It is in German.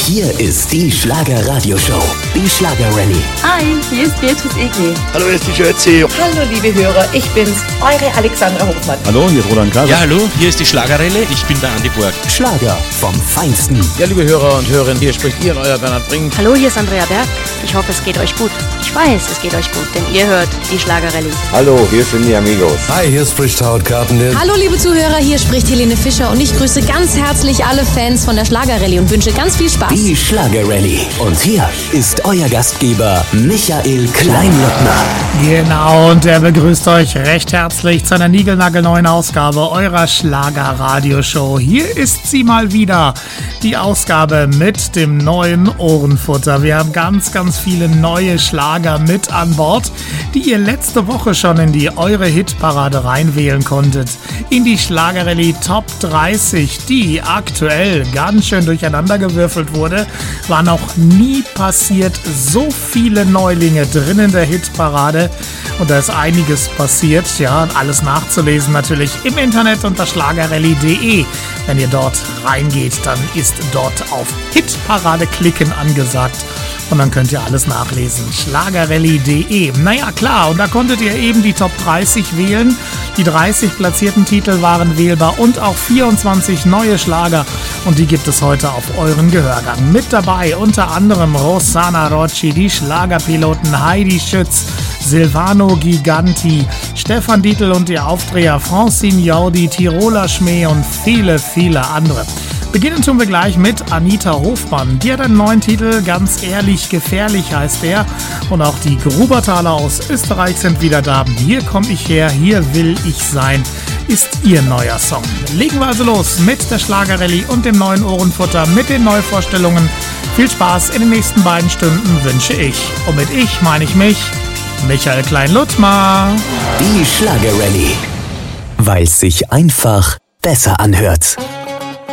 Hier ist die Schlager-Radio-Show, die Schlager-Rallye. Hi, hier ist Beatrice Egli. Hallo, hier ist die Schötzi. Hallo, liebe Hörer, ich bin's, eure Alexandra Hofmann. Hallo, hier ist Roland Kaiser. Ja, hallo, hier ist die Schlagerrallye. Ich bin der Andi Borg. Schlager vom Feinsten. Ja, liebe Hörer und Hörerinnen, hier spricht ihr, euer Bernhard Brink. Hallo, hier ist Andrea Berg. Ich hoffe, es geht euch gut. Ich weiß, es geht euch gut, denn ihr hört die Schlagerrallye. Hallo, hier sind die Amigos. Hi, hier spricht Howard Carpendale. Hallo, liebe Zuhörer, hier spricht Helene Fischer und ich grüße ganz herzlich alle Fans von der Schlagerrallye und wünsche ganz viel Spaß. Die Schlager-Rallye. Und hier ist euer Gastgeber Michael Kleinlottner. Genau, und er begrüßt euch recht herzlich zu einer niegelnagelneuen Ausgabe eurer Schlager-Radio-Show. Hier ist sie mal wieder, die Ausgabe mit dem neuen Ohrenfutter. Wir haben ganz, ganz viele neue Schlager mit an Bord, die ihr letzte Woche schon in die eure Hitparade reinwählen konntet. In die Schlager-Rallye Top 30, die aktuell ganz schön durcheinandergewürfelt wurde, war noch nie passiert. So viele Neulinge drin in der Hitparade und da ist einiges passiert. Ja, alles nachzulesen natürlich im Internet unter schlagerrallye.de. Wenn ihr dort reingeht, dann ist dort auf Hitparade klicken angesagt. Und dann könnt ihr alles nachlesen. Schlagerrallye.de. Naja, klar, und da konntet ihr eben die Top 30 wählen. Die 30 platzierten Titel waren wählbar und auch 24 neue Schlager. Und die gibt es heute auf euren Gehörgang. Mit dabei unter anderem Rossana Rocci, die Schlagerpiloten Heidi Schütz, Silvano Giganti, Stefan Dietl und die Aufdreher Francine Jordi, Tiroler Schmäh und viele, viele andere. Beginnen tun wir gleich mit Anita Hofmann. Die hat einen neuen Titel, Ganz ehrlich gefährlich heißt der. Und auch die Grubertaler aus Österreich sind wieder da. Hier komm ich her, hier will ich sein, ist ihr neuer Song. Legen wir also los mit der Schlagerrallye und dem neuen Ohrenfutter, mit den Neuvorstellungen. Viel Spaß in den nächsten beiden Stunden wünsche ich. Und mit ich meine ich mich, Michael Klein-Luttmar. Die Schlager-Rallye. Weil es sich einfach besser anhört.